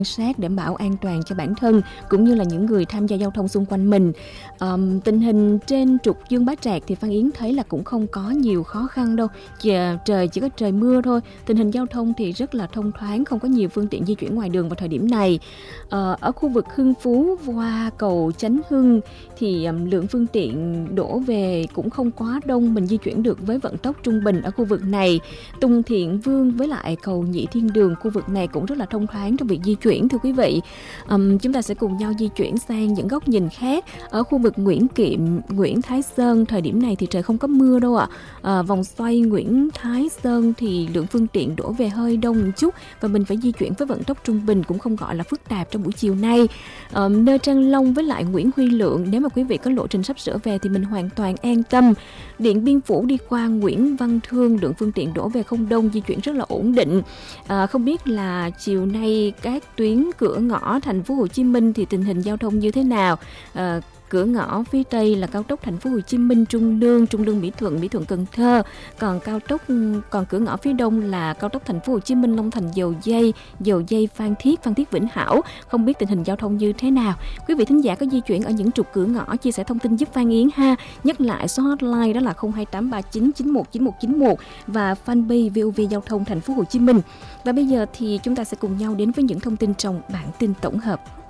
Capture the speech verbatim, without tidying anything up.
sát đảm bảo an toàn cho bản thân cũng như là những người tham gia giao thông xung quanh mình. Um, tình hình trên trục Dương Bá Trạc thì Phan Yến thấy là cũng không có nhiều khó khăn đâu. Chờ, trời chỉ có trời mưa thôi. Tình hình giao thông thì rất là thông thoáng, không có nhiều phương tiện di chuyển ngoài đường vào thời điểm này. Uh, ở khu vực Hưng Phú qua cầu Chánh Hưng thì um, lượng phương tiện đổ về cũng không quá đông, mình di chuyển được với vận tốc trung bình ở khu vực này. Tùng Thiện Vương với lại cầu Nhị Thiên Đường, khu vực này cũng rất là thông thoáng trong việc di chuyển thưa quý vị. Um, chúng ta sẽ cùng nhau di chuyển sang những góc nhìn khác. Ở khu vực Nguyễn Kiệm, Nguyễn Thái Sơn thời điểm này thì trời không có mưa đâu ạ. À, vòng xoay Nguyễn Thái Sơn thì lượng phương tiện đổ về hơi đông một chút và mình phải di chuyển với vận tốc trung bình, cũng không gọi là phức tạp trong buổi chiều nay. Um, nơi Trang Long với lại Nguyễn Huy Lượng, nếu mà quý vị có lộ trình sắp sửa về thì mình hoàn toàn an tâm. Điện Biên Phủ đi qua Nguyễn Văn Thương, lượng phương tiện đổ về không đông, di chuyển rất là ổn định. À, không biết là chiều nay các tuyến cửa ngõ thành phố Hồ Chí Minh thì tình hình giao thông như thế nào? À, cửa ngõ phía Tây là cao tốc thành phố Hồ Chí Minh Trung Lương, Trung Lương Mỹ Thuận, Mỹ Thuận Cần Thơ. Còn cao tốc còn cửa ngõ phía Đông là cao tốc thành phố Hồ Chí Minh Long Thành Dầu Giây, Dầu Giây Phan Thiết, Phan Thiết Vĩnh Hảo. Không biết tình hình giao thông như thế nào? Quý vị thính giả có di chuyển ở những trục cửa ngõ chia sẻ thông tin giúp Phan Yến ha. Nhắc lại số hotline đó là không hai tám ba chín chín một chín một chín một và fanpage vê o vê Giao thông thành phố Hồ Chí Minh. Và bây giờ thì chúng ta sẽ cùng nhau đến với những thông tin trong bản tin tổng hợp.